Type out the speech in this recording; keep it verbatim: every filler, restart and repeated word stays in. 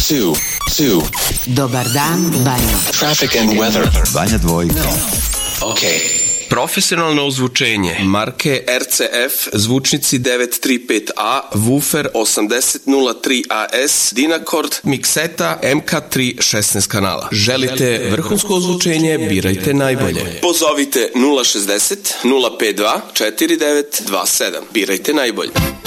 two, two. Dobar dan, Banja. Traffic and weather. Banja dvojka. Ok. Profesionalno ozvučenje marke R C F, zvučnici devet tri pet A, woofer osamdeset nula tri A S, Dynacord, mikseta M K tri šesnaest kanala. Želite vrhunsko ozvučenje, birajte najbolje. Pozovite nula šezdeset nula pet dva četiri devet dva sedam. Birajte najbolje.